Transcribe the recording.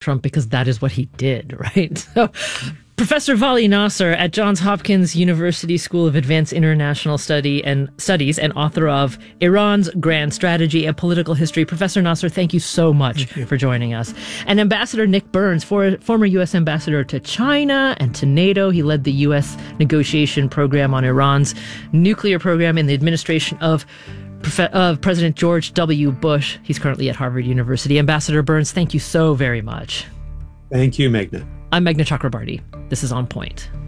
Trump because that is what he did, right? So, Professor Vali Nasr at Johns Hopkins University School of Advanced International Studies and author of Iran's Grand Strategy and Political History. Professor Nasr, thank you so much for joining us. And Ambassador Nick Burns, former U.S. ambassador to China and to NATO. He led the U.S. negotiation program on Iran's nuclear program in the administration of President George W. Bush. He's currently at Harvard University. Ambassador Burns, thank you so very much. Thank you, Meghna. I'm Meghna Chakrabarty. This is On Point.